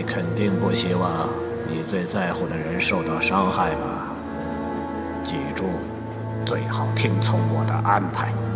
你肯定不希望你最在乎的人受到伤害吧？记住，最好听从我的安排。